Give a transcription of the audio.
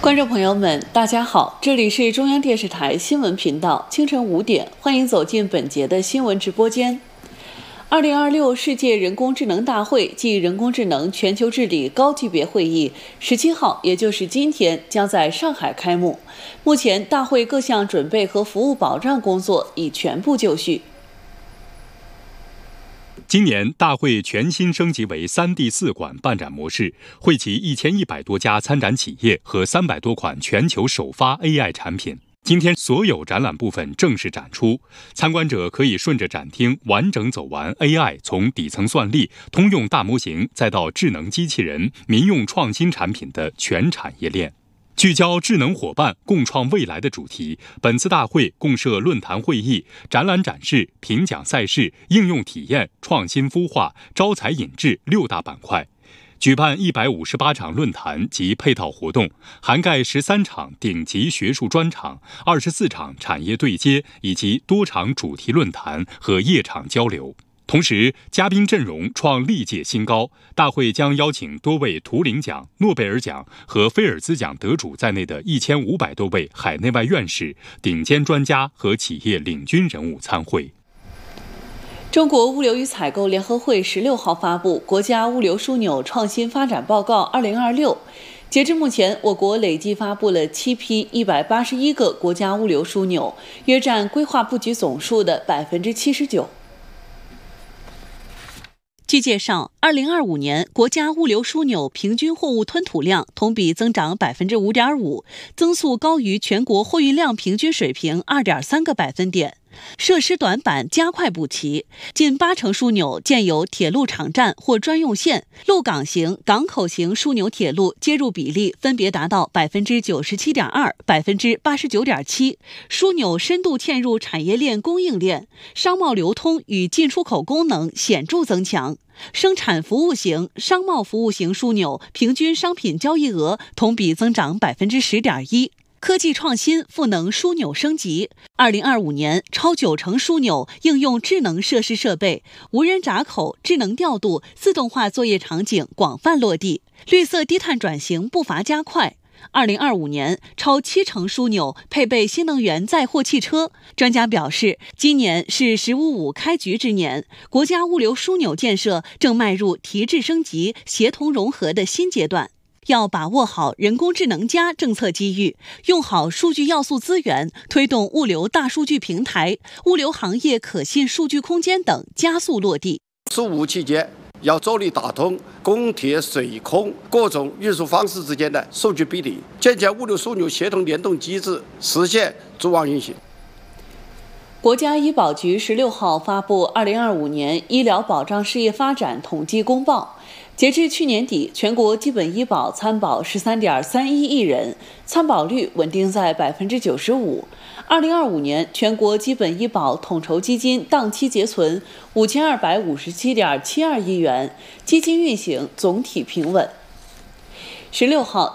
观众朋友们，大家好，这里是中央电视台新闻频道，清晨5点，欢迎走进本节的新闻直播间。2026世界人工智能大会暨人工智能全球治理高级别会议17号，也就是今天，将在上海开幕。目前，大会各项准备和服务保障工作已全部就绪。 今年大会全新升级为3D 4馆办展模式，汇集1100多家参展企业和300多款全球首发 AI 产品。今天所有展览部分正式展出，参观者可以顺着展厅完整走完 AI 从底层算力、通用大模型再到智能机器人、民用创新产品的全产业链。聚焦智能伙伴共创未来的主题，本次大会共设论坛会议、展览展示、评奖赛事、应用体验、创新孵化、招才引智6大板块，举办158场论坛及配套活动，涵盖13场顶级学术专场、24场产业对接以及多场主题论坛和夜场交流。同时，嘉宾阵容创历届新高，大会将邀请多位图灵奖、诺贝尔奖和菲尔兹奖得主在内的1500多位海内外院士、顶尖专家和企业领军人物参会。 中国物流与采购联合会16号发布《国家物流枢纽创新发展报告2026》。截至目前，我国累计发布了7批181个国家物流枢纽，约占规划布局总数的79%。据介绍，2025年国家物流枢纽平均货物吞吐量同比增长5.5%，增速高于全国货运量平均水平2.3个百分点。设施短板加快补齐，近80%枢纽建有铁路场站或专用线，陆港型、港口型枢纽铁路接入比例分别达到97.2%、89.7%。枢纽深度嵌入产业链供应链，商贸流通与进出口功能显著增强。生产服务型、商贸服务型枢纽平均商品交易额同比增长10.1%。科技创新赋能枢纽升级，2025年超90%枢纽应用智能设施设备，无人闸口、智能调度、自动化作业场景广泛落地，绿色低碳转型步伐加快。2025年，超70%枢纽配备新能源载货汽车。专家表示，今年是“十五五”开局之年，国家物流枢纽建设正迈入提质升级、协同融合的新阶段。要把握好人工智能+政策机遇，用好数据要素资源，推动物流大数据平台、物流行业可信数据空间等加速落地。 15期间，要着力打通公铁、水空各种运输方式之间的数据壁垒，建立物流枢纽协同联动机制，实现组网运行。 国家医保局16号发布2025年医疗保障事业发展统计公报。截至去年底，全国基本医保参保13.31亿人，参保率稳定在95%。2025年，全国基本医保统筹基金当期结存5257.72亿元，基金运行总体平稳。16号，